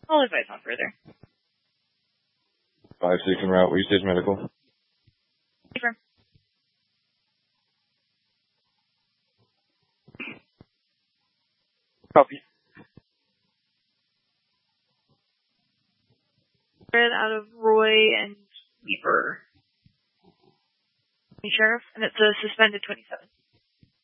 I'll advise on further. 5-6 en route. East Stage Medical. Confirm. Copy. Out of Roy and Weaver. Sheriff, and it's a suspended 27.